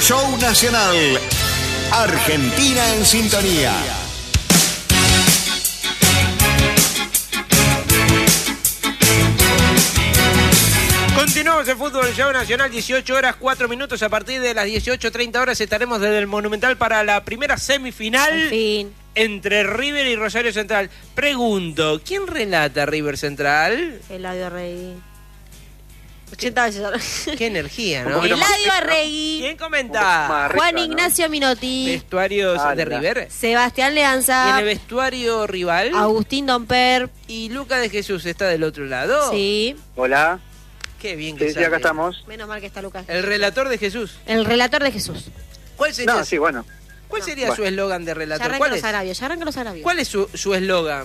Show Nacional. Argentina en sintonía. Continuamos el Fútbol Show Nacional, 18 horas 4 minutos. A partir de las 18:30 horas estaremos desde el Monumental para la primera semifinal entre River y Rosario Central. Pregunto, ¿quién relata River Central? Eladio Arregui. 80 veces. Qué energía, ¿no? Eladio Arregui. ¿Quién comenta? Juan Ignacio Minotti. ¿Vestuarios de River? Sebastián ¿Y Leanza. en el vestuario rival? Agustín Domper. ¿Y Luca de Jesús está del otro lado? Sí. Hola. Qué bien que Sí, sale. acá estamos. Menos mal que está Lucas. El relator de Jesús. El relator de Jesús. ¿Cuál sería, No, sí, bueno. ¿cuál sería su eslogan de Ya relator? arrancan ¿Cuál los es? arabios, ya arrancan los arabios. ¿Cuál es su eslogan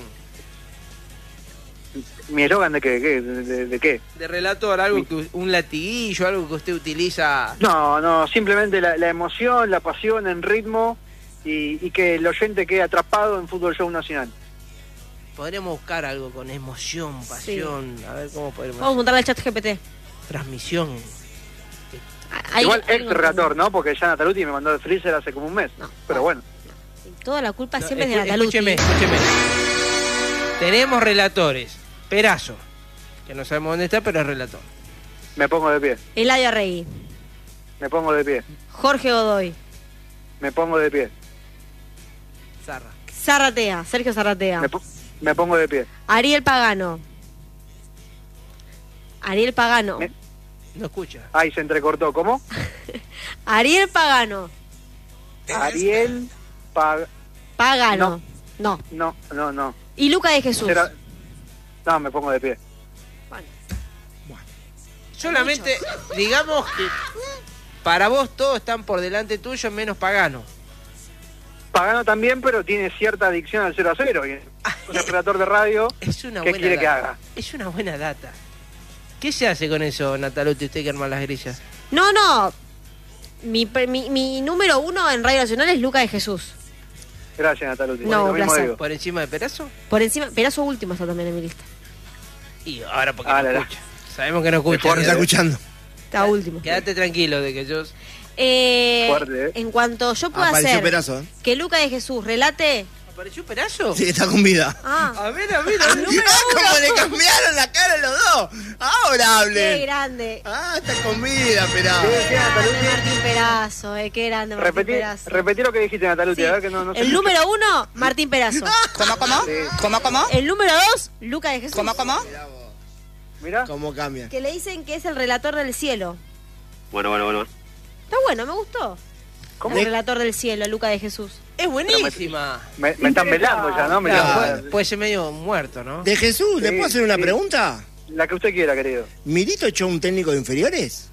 ¿Mi eslogan de qué? ¿De qué? de relator? ¿Algo que, un latiguillo, algo que usted utiliza? No, simplemente la emoción, la pasión en ritmo y que el oyente quede atrapado en Fútbol Show Nacional. Podríamos buscar algo con emoción, pasión. A ver cómo podemos. Vamos a montarle al chat GPT. Transmisión. Igual ex relator, ¿no? Porque ya Nataluti me mandó el freezer hace como un mes. No. Pero bueno. Toda la culpa No, siempre es de Nataluti. Escúcheme. Tenemos relatores. Perazo, que no sabemos dónde está, pero es relator. Me pongo de pie. Eladio Arregui. Me pongo de pie. Jorge Godoy. Me pongo de pie. Zarra. Zarratea. Sergio Zarratea. Me pongo de pie. Ariel Pagano. Ariel Pagano. No escucha. Ahí se entrecortó. ¿Cómo? Ariel Pagano. Ariel Pagano. No. No. Y Luca de Jesús. No, me pongo de pie. Solamente, digamos que para vos todos están por delante tuyo, menos Pagano. Pagano también, pero tiene cierta adicción al 0-0. Y un relator de radio, Es una ¿qué buena quiere data. que haga? Es una buena data. ¿Qué se hace con eso, Nataluti, usted que arma las grillas? No. Mi número 1 en Radio Nacional es Luca de Jesús. Gracias, Nataluti. No, Lo mismo placer. digo. ¿Por encima de Perazo? Por encima, Perazo último está también en mi lista. Y ahora porque Ah, no la. escucha. Sabemos que no escucha. Fuerte, está escuchando. Está último. Quédate tranquilo de que yo... Fuerte, En cuanto yo pueda Apareció hacer Perazo, ¿eh? que Luca de Jesús relate. ¿Apareció Perazo? Sí, está con vida. A ver. ¿Cómo le cambiaron la cara a los dos? Ahora Qué hable. grande. Está con vida, Perazo. Sí, Grande Martín Perazo, qué grande Martín Perazo. Repetí lo que dijiste, Nataluti. Sí. A ver que no se El escucha. número 1, Martín Perazo. Sí. El número 2, Luca de Jesús. Mirá. ¿Cómo cambia? Que le dicen que es el relator del cielo. Bueno. Está bueno, me gustó. ¿Cómo? El relator del cielo, Luca de Jesús. Es buenísima. Me están velando ya, ¿no? Puede ser medio muerto, ¿no? De Jesús, ¿le Sí, puedo hacer una sí. pregunta? La que usted quiera, querido. ¿Milito echó un técnico de inferiores?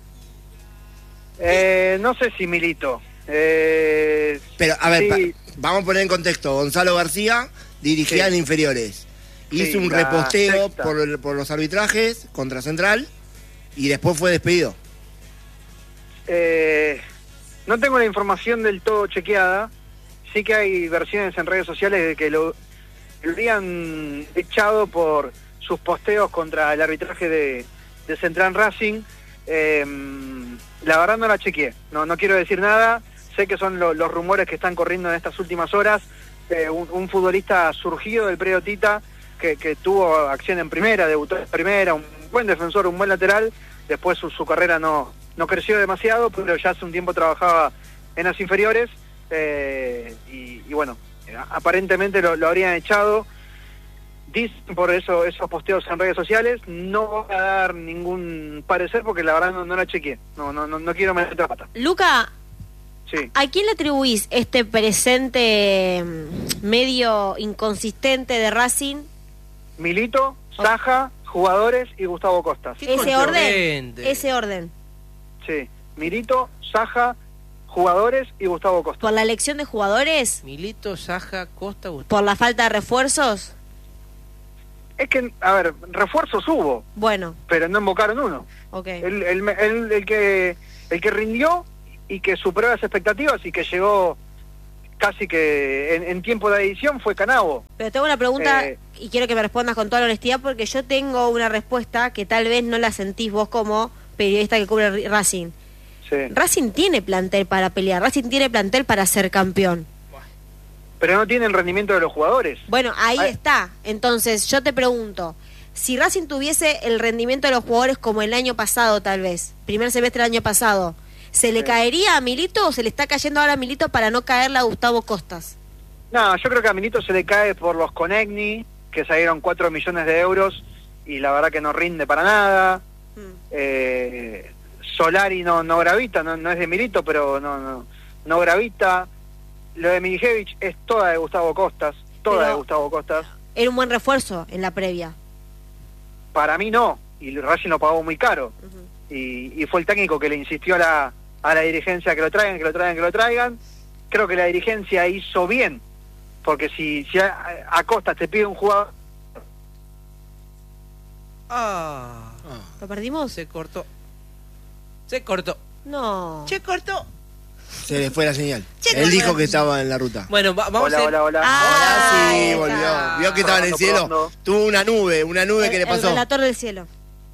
No sé si Milito. Pero, a ver, sí. vamos a poner en contexto. Gonzalo García dirigía Sí. en inferiores. Hizo Sí, un la reposteo sexta. por los arbitrajes contra Central y después fue despedido. No tengo la información del todo chequeada. Sí que hay versiones en redes sociales de que lo habían echado por sus posteos contra el arbitraje de Central Racing. La verdad no la chequeé. No quiero decir nada. Sé que son los rumores que están corriendo en estas últimas horas. Un futbolista surgido del predio Tita que tuvo acción en primera, debutó en primera, un buen defensor, un buen lateral. Después su carrera no creció demasiado, pero ya hace un tiempo trabajaba en las inferiores. Y bueno, aparentemente lo habrían echado. Dicen por eso esos posteos en redes sociales. No voy a dar ningún parecer porque la verdad no la chequeé. No quiero meter la pata. Luca, Sí. ¿a quién le atribuís este presente medio inconsistente de Racing? Milito, Saja, jugadores y Gustavo Costas. Qué Ese orden. contundente. Ese orden. Sí. Milito, Saja, jugadores y Gustavo Costas. ¿Por la elección de jugadores? Milito, Saja, Costa, Gustavo. ¿Por la falta de refuerzos? Es que, a ver, refuerzos hubo, Bueno, pero no invocaron uno. ok. El que rindió y que superó las expectativas y que llegó casi que en tiempo de edición fue Canavo. Pero tengo una pregunta Eh, y quiero que me respondas con toda la honestidad porque yo tengo una respuesta que tal vez no la sentís vos como periodista que cubre Racing. Sí. Racing tiene plantel para pelear, Racing tiene plantel para ser campeón. Pero no tiene el rendimiento de los jugadores. Bueno, ahí está. Entonces, yo te pregunto, si Racing tuviese el rendimiento de los jugadores como el año pasado, tal vez, primer semestre del año pasado, ¿se le caería a Milito o se le está cayendo ahora a Milito para no caerle a Gustavo Costas? No, yo creo que a Milito se le cae por los Conegni, que salieron 4 millones de euros y la verdad que no rinde para nada. Solari no gravita, no es de Milito, pero no gravita. Lo de Milijevic es toda de Gustavo Costas, de Gustavo Costas. Era un buen refuerzo en la previa. Para mí no, y Racing lo pagó muy caro. Y fue el técnico que le insistió a la dirigencia que lo traigan. Creo que la dirigencia hizo bien, porque si a Costas te pide un jugador... ¿Lo perdimos? Se cortó. No. Se cortó. Se le fue la señal. Él dijo que estaba en la ruta. Bueno, vamos a hacer... Hola. Ahora sí, ahí volvió. está. Vio que estaba en el cielo. Probando. Tuvo una nube que le El pasó. relator del cielo.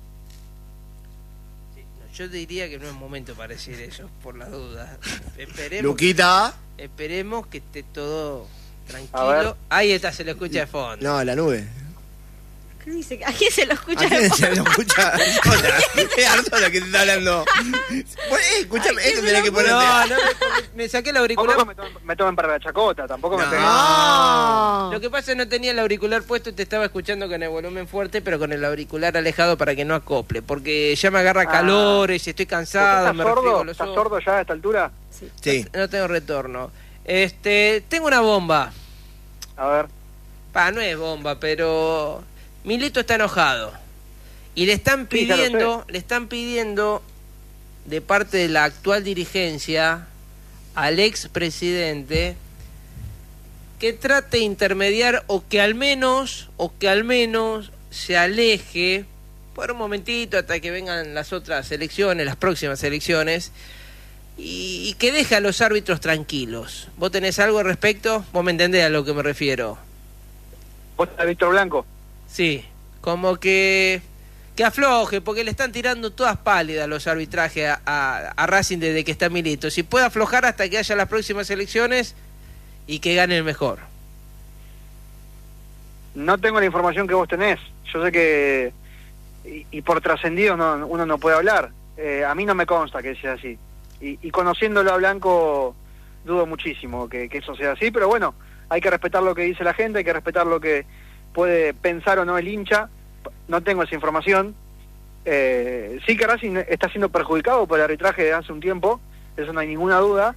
Yo diría que no es momento para decir eso, por las dudas. Luquita. Esperemos que esté todo A ver. tranquilo. Ahí está, se lo escucha de fondo. No, la nube. ¿Qué dice? ¿A quién se lo escucha? ¿A quién se lo escucha? Es Artola que te está hablando. Escúchame, esto tenés que ponerte. No, me saqué el auricular. Tampoco me tomen para la chacota, tampoco me peguen. No. Lo que pasa es que no tenía el auricular puesto y te estaba escuchando con el volumen fuerte, pero con el auricular alejado para que no acople, porque ya me agarra calores y estoy cansado, me refriego los ¿Estás ojos. sordo ya a esta altura? Sí. No tengo retorno. Tengo una bomba. A ver. No es bomba, pero Milito está enojado. Y le están Sí, ya lo pidiendo de parte de la actual dirigencia al expresidente que trate de intermediar o que al menos se aleje por un momentito hasta que vengan las otras elecciones, las próximas elecciones, y que deje a los árbitros tranquilos. ¿Vos tenés algo al respecto? Vos me entendés a lo que me refiero. ¿Vos estás Víctor Blanco? Sí, como que afloje, porque le están tirando todas pálidas los arbitrajes a Racing desde que está Milito. Si puede aflojar hasta que haya las próximas elecciones y que gane el mejor. No tengo la información que vos tenés. Yo sé que... Y por trascendidos uno no puede hablar. A mí no me consta que sea así. Y conociéndolo a Blanco, dudo muchísimo que eso sea así. Pero bueno, hay que respetar lo que dice la gente, hay que respetar lo que puede pensar o no el hincha. No tengo esa información. Sí que Racing está siendo perjudicado por el arbitraje de hace un tiempo, eso no hay ninguna duda.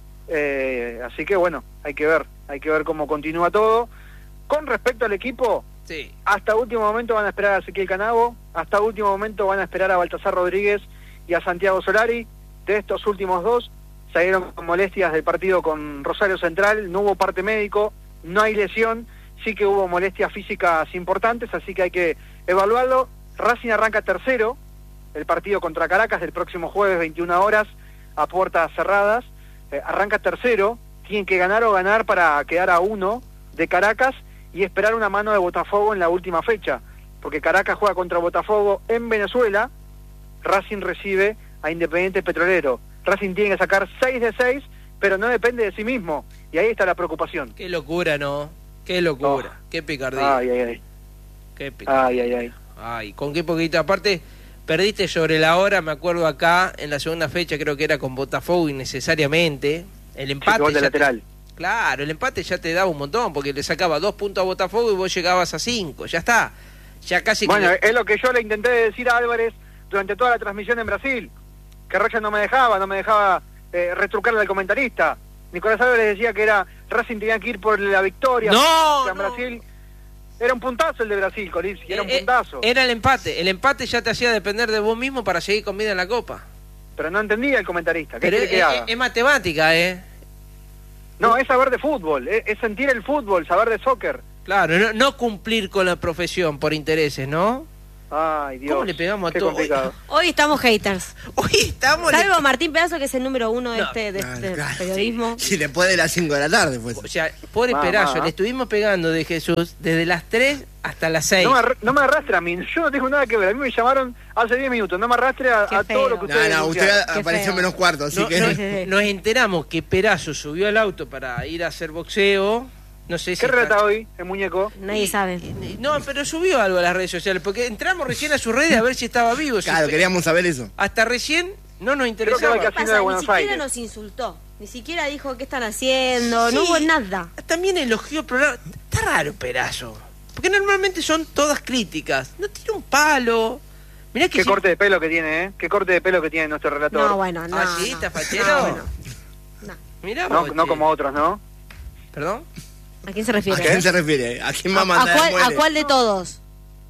Así que bueno, hay que ver cómo continúa todo. Con respecto al equipo, Sí. hasta último momento van a esperar a Ezequiel Canavo, hasta último momento van a esperar a Baltasar Rodríguez y a Santiago Solari. De estos últimos dos salieron con molestias del partido con Rosario Central, no hubo parte médico, no hay lesión, sí que hubo molestias físicas importantes, así que hay que evaluarlo. Racing arranca tercero, el partido contra Caracas del próximo jueves 21 horas a puertas cerradas, arranca tercero, tienen que ganar o ganar para quedar a 1 de Caracas y esperar una mano de Botafogo en la última fecha, porque Caracas juega contra Botafogo en Venezuela, Racing recibe a Independiente Petrolero. Racing tiene que sacar 6 de 6, pero no depende de sí mismo, y ahí está la preocupación. Qué locura, ¿no? Qué locura, qué picardía. Ay. Qué picardía. Ay. Ay, con qué poquito. Aparte, perdiste sobre la hora, me acuerdo acá, en la segunda fecha, creo que era con Botafogo innecesariamente. El empate. Sí, de lateral. Claro, el empate ya te daba un montón, porque le sacaba 2 puntos a Botafogo y vos llegabas a 5. Ya está. Ya casi. Bueno, es lo que yo le intenté decir a Álvarez durante toda la transmisión en Brasil, que Rocha no me dejaba retrucarle al comentarista. Nicolás Álvarez decía que Racing tenía que ir por la victoria. En Brasil. Era un puntazo el de Brasil, Colipsi, era un puntazo. Era el empate ya te hacía depender de vos mismo para seguir con vida en la Copa. Pero no entendía el comentarista. ¿Qué Pero quiere que haga? es matemática, No, es saber de fútbol, es sentir el fútbol, saber de soccer. Claro, no cumplir con la profesión por intereses, ¿no? Ay, Dios. ¿Cómo le pegamos a qué todo? complicado. Hoy estamos haters. Hoy estamos... Salvo Martín Pedazo, que es el número uno de No, este Claro, periodismo. Sí, después de las 5 de la tarde, pues. O sea, pobre Mamá. Perazo, le estuvimos pegando de Jesús desde las 3 hasta las 6. No me arrastre a mí, yo no tengo nada que ver. A mí me llamaron hace 10 minutos, no me arrastre a Qué todo lo feo. que No, ustedes no, usted denunciaron. Qué apareció feo. menos cuarto, así que... Nos enteramos que Perazo subió al auto para ir a hacer boxeo. No sé si... ¿Qué está- relata hoy el muñeco? Nadie sabe. No, pero subió algo a las redes sociales, porque entramos recién a sus redes a ver si estaba vivo. Claro, Si- queríamos saber eso. Hasta recién no nos Creo que va interesaba. al ¿Qué casino pasa? de Ni Buenos siquiera Aires. nos insultó. Ni siquiera dijo qué están haciendo. Sí. No hubo nada. También elogió el programa. Está raro Perazo. Porque normalmente son todas críticas. No tiene un palo. Mirá que Qué sí- corte de pelo que tiene, ¿eh? Qué corte de pelo que tiene nuestro relator. No, bueno, no. Ah, sí, no. está fachero. No, bueno. No. Mirá No, vos, no che. como otros, ¿no? ¿Perdón? ¿A quién se ¿A refiere? quién se refiere? ¿A quién va a mandar ¿A el cuál, muere? ¿A cuál de todos?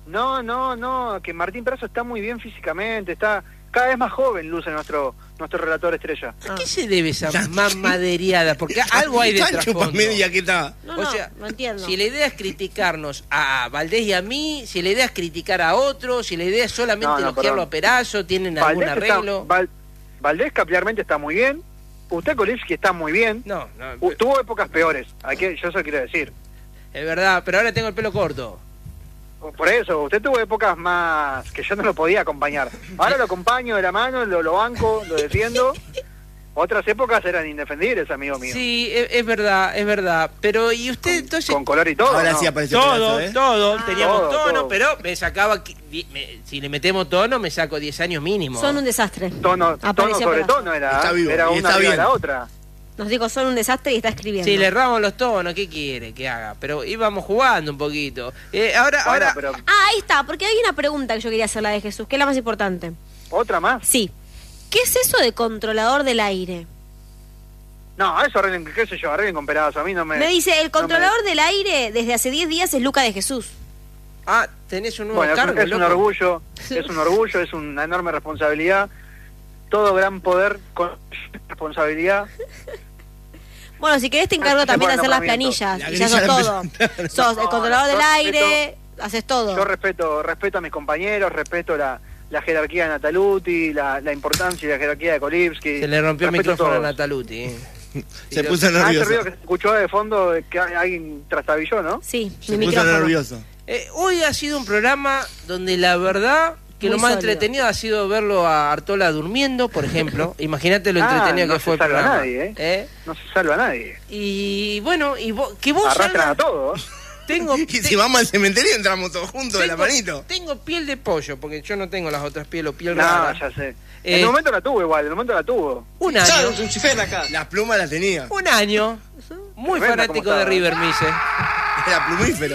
No, que Martín Perazo está muy bien físicamente, está cada vez más joven, luce nuestro relator estrella. ¿A qué se debe esa mamadereada? Porque algo hay de Chancho trasfondo. media, ¿qué tal? No, O no, sea, no entiendo. Si la idea es criticarnos a Valdés y a mí, si la idea es criticar a otro, si la idea es solamente No, elogiarlo perdón. a Perazo, tienen algún Valdés, arreglo. Valdés capilarmente está muy bien, usted Kolivsky está muy bien, No, no, tuvo épocas peores, yo eso quiero decir. es verdad, pero ahora tengo el pelo corto. Por eso, usted tuvo épocas más que yo no lo podía acompañar. Ahora lo acompaño de la mano, lo banco, lo defiendo. Otras épocas eran indefendibles, amigo mío. Sí, es verdad. Pero, ¿y usted entonces? Con color y todo. Ahora ¿no? sí apareció Todo, Perazo, ¿eh? todo, Ah. teníamos Todo, tono, todo. pero me sacaba, si le metemos tono, me saco 10 años mínimo. Son un desastre. Tono Apareció sobre Perazo. tono era, Está vivo, era y una está arriba de bien. la otra. Nos dijo, son un desastre y está escribiendo. Si le erramos los tonos, ¿qué quiere que haga? Pero íbamos jugando un poquito. Ahora, Bueno, ahora, pero Ah, ahí está, porque hay una pregunta que yo quería hacer, la de Jesús, que es la más importante. otra más. Sí. ¿Qué es eso de controlador del aire? No, eso arreglen, qué sé yo, arreglen con Perazo. A mí no me... Me dice, el no controlador del aire desde hace 10 días es Luca de Jesús. tenés un nuevo Bueno, cargo, es un loco. orgullo, es una enorme responsabilidad. Todo gran poder con responsabilidad. Bueno, si querés te encargo Así se también de pone hacer las nombramiento. planillas. La Y ya sos grilla todo. la Sos el controlador del yo aire, haces todo. Yo respeto a mis compañeros, respeto la jerarquía de Nataluti, la importancia y la jerarquía de Kolivsky. Se le rompió el Respeto micrófono a todos. Nataluti. Se puso Ese nervioso. ruido que se escuchó de fondo, que alguien trastabilló, ¿no? Sí, Se mi puso micrófono. nervioso. Hoy ha sido un programa donde la verdad que Muy lo más sólido. entretenido ha sido verlo a Artola durmiendo, por ejemplo. Imagínate lo entretenido no que fue se el salva programa. nadie, ¿eh? No se salva a nadie. Y bueno, que vos Arrastran a salgas- todos. tengo, Y si vamos al cementerio entramos todos juntos de la tengo- manito. tengo piel de pollo, porque yo no tengo las otras pieles o piel No, rara. ya sé. Eh, En un momento la tuvo igual, en un momento la tuvo. Un año. Las plumas las tenía. Un año. Muy Tremenda fanático como de estaba. River, me hice. Era plumífero.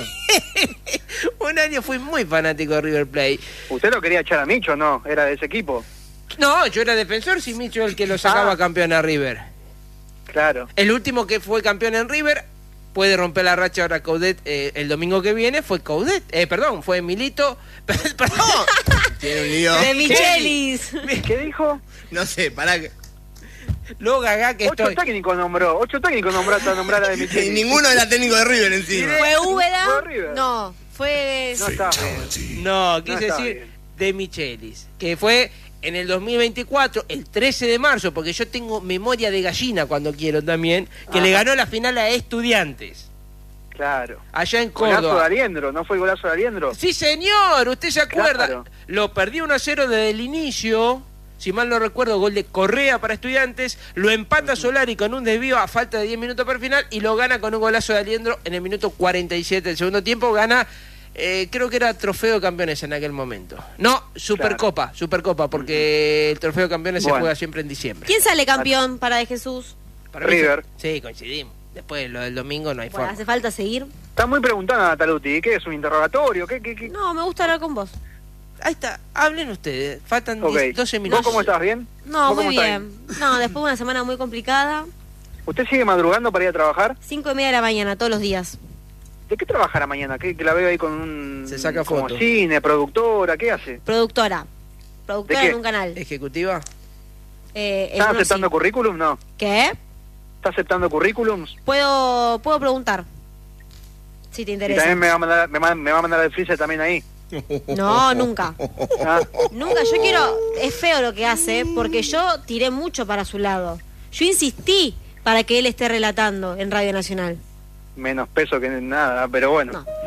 Un año fui muy fanático de River Plate. ¿Usted lo quería echar a Micho no? Era de ese equipo. No, yo era defensor, si Micho el que lo sacaba Ah. campeón a River. Claro. El último que fue campeón en River, puede romper la racha ahora Coudet el domingo que viene, fue Coudet. Fue Milito. Perdón. Tiene un lío. De Michelis. ¿Qué dijo? No sé, pará que... Luego Gagá que 8 estoy. técnicos nombró. 8 técnicos nombró hasta nombrar a de Y Micheli. ninguno era técnico de River encima. ¿Fue Úbeda? ¿Fue River? No, fue... No está bien. No, quise está decir bien. de Michelis. Que fue en el 2024, el 13 de marzo, porque yo tengo memoria de gallina cuando quiero también, que le ganó la final a Estudiantes. Claro. Allá en Golazo de Córdoba. Aliendro, ¿no fue golazo de Aliendro? Sí, señor, usted se acuerda. Claro. Lo perdió 1-0 desde el inicio. Si mal no recuerdo, gol de Correa para Estudiantes. Lo empata Solari con un desvío a falta de 10 minutos para el final. Y lo gana con un golazo de Aliendro en el minuto 47 del segundo tiempo. Gana, creo que era trofeo de campeones en aquel momento. No, Supercopa, porque el trofeo de campeones se Bueno. juega siempre en diciembre. ¿Quién sale campeón para de Jesús? Para mí River. Sí, coincidimos. Después lo del domingo no hay Bueno, forma. hace falta seguir. Está muy preguntada Nataluti. ¿Qué es un interrogatorio? ¿Qué? No, me gusta hablar con vos. Ahí está, hablen ustedes. Faltan Ok. 12 ¿Vos minutos. cómo estás? ¿Bien? No, ¿Vos muy cómo estás? bien. No, después de una semana muy complicada. ¿Usted sigue madrugando para ir a trabajar? 5:30 de la mañana, todos los días. ¿De qué trabaja la mañana? Que la veo ahí con un... Se saca como foto. cine, productora, ¿qué hace? Productora. Productora ¿De qué? en un canal. Ejecutiva. En ¿Está uno aceptando sí. currículum? No. ¿Qué? ¿Está aceptando currículums? Puedo preguntar. Si te Y interesa. también me va a mandar al freezer también ahí. No, nunca. Ah, Nunca, yo quiero... Es feo lo que hace, porque yo tiré mucho para su lado. Yo insistí para que él esté relatando en Radio Nacional. menos peso que nada, pero bueno. No.